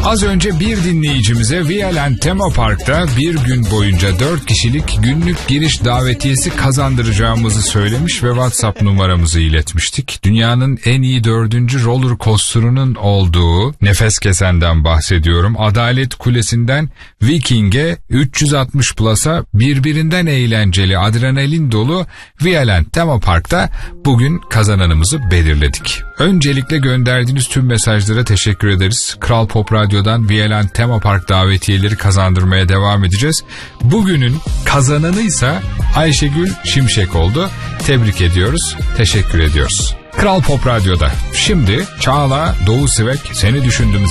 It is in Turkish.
Az önce bir dinleyicimize Violent Tema Park'ta bir gün boyunca 4 kişilik günlük giriş davetiyesi kazandıracağımızı söylemiş ve WhatsApp numaramızı iletmiştik. Dünyanın en iyi 4. roller coaster'ının olduğu, nefes kesenden bahsediyorum, Adalet Kulesi'nden Viking'e 360 Plus'a birbirinden eğlenceli, adrenalin dolu Violent Tema Park'ta bugün kazananımızı belirledik. Öncelikle gönderdiğiniz tüm mesajlara teşekkür ederiz. Kral Pop Radyo'dan Violent Tema Park davetiyeleri kazandırmaya devam edeceğiz. Bugünün kazananıysa Ayşegül Şimşek oldu. Tebrik ediyoruz, teşekkür ediyoruz. Kral Pop Radyo'da şimdi Çağla Doğu Sivek Seni Düşündüm